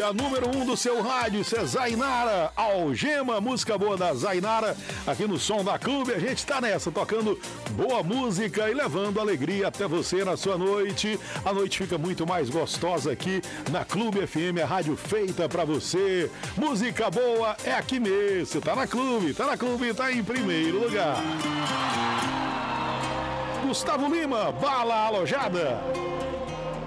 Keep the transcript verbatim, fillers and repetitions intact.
a número um do seu rádio, isso é Zainara, Algema, música boa da Zainara, aqui no Som da Clube. A gente tá nessa, tocando boa música e levando alegria até você na sua noite. A noite fica muito mais gostosa aqui na Clube F M, a rádio feita pra você. Música boa é aqui mesmo, tá na Clube, tá na Clube, tá em primeiro lugar. Gustavo Lima, Bala Alojada.